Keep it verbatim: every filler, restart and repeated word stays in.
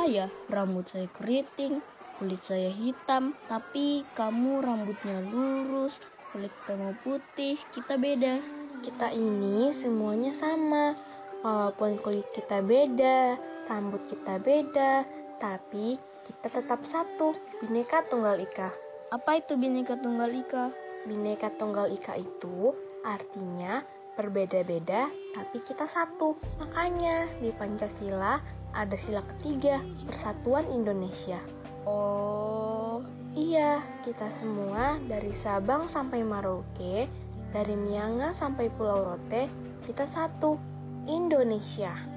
Kenapa ya rambut saya keriting, kulit saya hitam, tapi kamu rambutnya lurus, kulit kamu putih, kita beda. Kita ini semuanya sama, walaupun kulit kita beda, rambut kita beda, tapi kita tetap satu, Bhinneka Tunggal Ika. Apa itu Bhinneka Tunggal Ika? Bhinneka Tunggal Ika itu artinya berbeda-beda tapi kita satu. Makanya di Pancasila ada sila ketiga, Persatuan Indonesia. Oh, iya, kita semua dari Sabang sampai Merauke, dari Miangas sampai Pulau Rote, kita satu, Indonesia.